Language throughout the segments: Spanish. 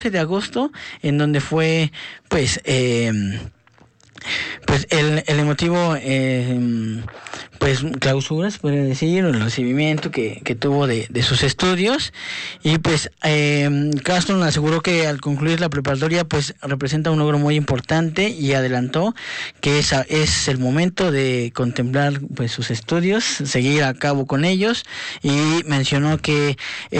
de agosto, en donde fue pues el emotivo pues clausura, se podría decir, el recibimiento que tuvo de sus estudios. Y pues Castro aseguró que al concluir la preparatoria pues representa un logro muy importante, y adelantó que es el momento de contemplar pues sus estudios, seguir a cabo con ellos, y mencionó que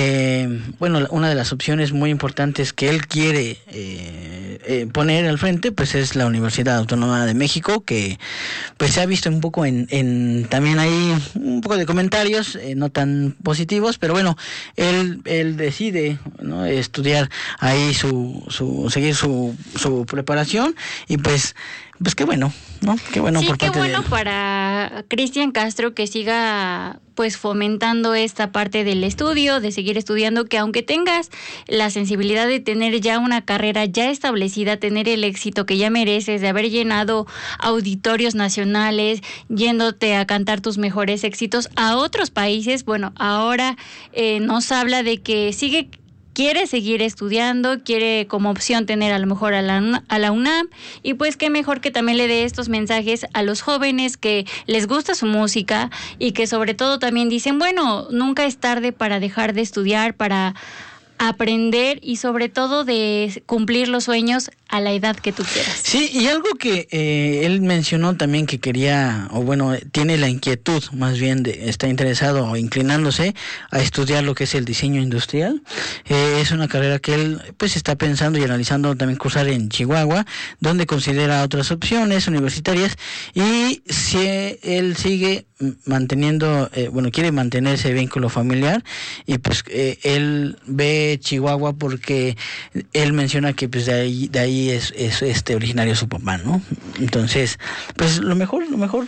una de las opciones muy importantes que él quiere poner al frente pues es la Universidad Autónoma de México, que pues se ha visto un poco también hay un poco de comentarios no tan positivos, pero bueno, él decide, ¿no?, estudiar ahí seguir su preparación, y pues qué bueno, ¿no? Qué bueno, sí, por parte qué bueno de él. Para Cristian Castro, que siga pues fomentando esta parte del estudio, de seguir estudiando, que aunque tengas la sensibilidad de tener ya una carrera ya establecida, tener el éxito que ya mereces, de haber llenado auditorios nacionales, yéndote a cantar tus mejores éxitos a otros países, bueno, ahora nos habla de que quiere seguir estudiando, quiere como opción tener a lo mejor a la UNAM, y pues qué mejor que también le dé estos mensajes a los jóvenes que les gusta su música, y que sobre todo también dicen, bueno, nunca es tarde para dejar de estudiar, para aprender, y sobre todo de cumplir los sueños a la edad que tú quieras. Sí, y algo que él mencionó también, que quería, o bueno, tiene la inquietud más bien está interesado o inclinándose a estudiar lo que es el diseño industrial. Es una carrera que él pues está pensando y analizando también cursar en Chihuahua, donde considera otras opciones universitarias, y si él sigue manteniendo, quiere mantener ese vínculo familiar, y pues él ve Chihuahua porque él menciona que pues de ahí es originario su papá, ¿no? Entonces, pues lo mejor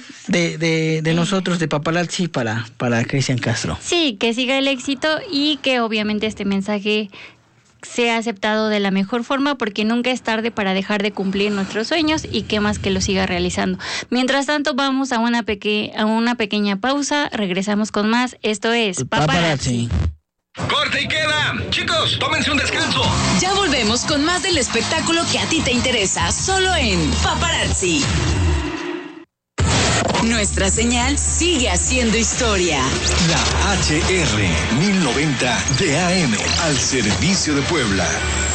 de nosotros, de Paparazzi, para Cristian Castro. Sí, que siga el éxito, y que obviamente este mensaje sea aceptado de la mejor forma, porque nunca es tarde para dejar de cumplir nuestros sueños, y qué más que lo siga realizando. Mientras tanto, vamos a una pequeña pausa, regresamos con más. Esto es Paparazzi. ¡Corte y queda! Chicos, tómense un descanso. Ya volvemos con más del espectáculo que a ti te interesa, solo en Paparazzi. Nuestra señal sigue haciendo historia. La HR 1090 de AM, al servicio de Puebla.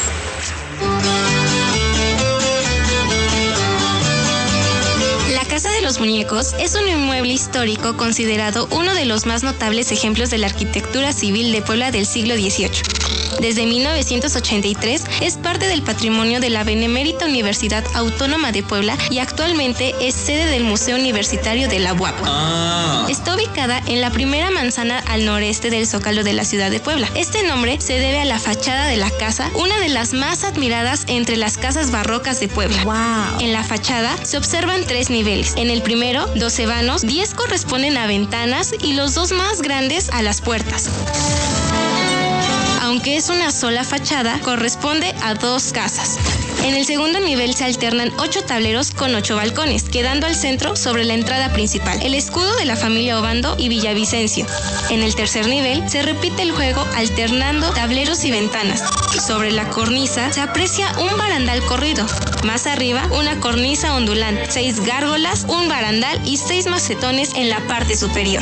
La Casa de los Muñecos es un inmueble histórico considerado uno de los más notables ejemplos de la arquitectura civil de Puebla del siglo XVIII. Desde 1983 es parte del patrimonio de la Benemérita Universidad Autónoma de Puebla, y actualmente es sede del Museo Universitario de la UAP. Está ubicada en la primera manzana al noreste del Zócalo de la ciudad de Puebla. Este nombre se debe a la fachada de la casa, una de las más admiradas entre las casas barrocas de Puebla. ¡Wow! En la fachada se observan 3 niveles. En el primero, 12 vanos, 10 corresponden a ventanas y los 2 más grandes a las puertas. Aunque es una sola fachada, corresponde a 2 casas. En el segundo nivel se alternan 8 tableros con 8 balcones, quedando al centro, sobre la entrada principal, el escudo de la familia Obando y Villavicencio. En el tercer nivel se repite el juego alternando tableros y ventanas. Sobre la cornisa se aprecia un barandal corrido. Más arriba, una cornisa ondulante, 6 gárgolas, un barandal y 6 macetones en la parte superior.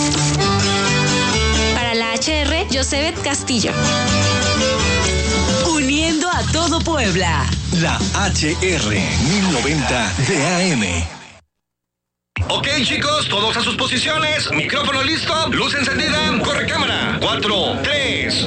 Para la HR, Josebet Castillo. Uniendo a todo Puebla. La HR 1090 de AM. Ok, chicos, todos a sus posiciones. Micrófono listo, luz encendida, corre cámara. 4, 3,